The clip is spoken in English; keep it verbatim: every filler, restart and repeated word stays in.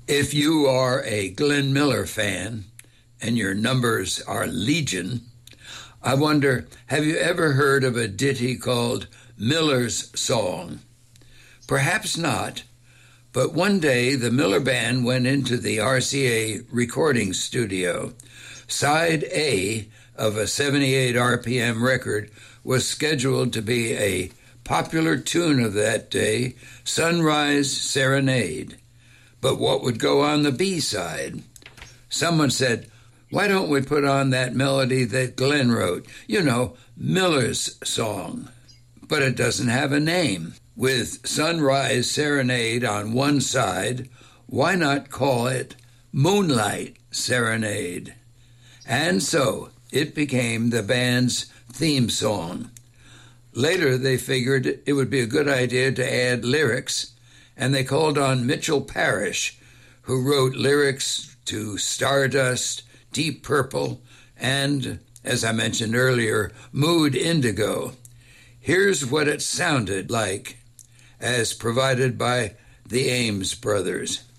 If you are a Glenn Miller fan, and your numbers are legion, I wonder, have you ever heard of a ditty called Miller's Song? Perhaps not, but one day the Miller Band went into the R C A recording studio. Side A of a seventy-eight R P M record was scheduled to be a popular tune of that day, Sunrise Serenade. But what would go on the B side? Someone said, why don't we put on that melody that Glenn wrote? You know, Miller's Song. But it doesn't have a name. With Sunrise Serenade on one side, why not call it Moonlight Serenade? And so it became the band's theme song. Later, they figured it would be a good idea to add lyrics, and they called on Mitchell Parish, who wrote lyrics to Stardust, Deep Purple, and, as I mentioned earlier, Mood Indigo. Here's what it sounded like, as provided by the Ames brothers.